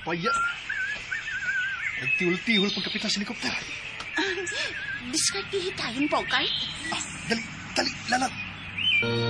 Paya. Nagtihol-tihol pagkapitan sa helikopter. Diskartihitayin po, Kay. Dali, lalat.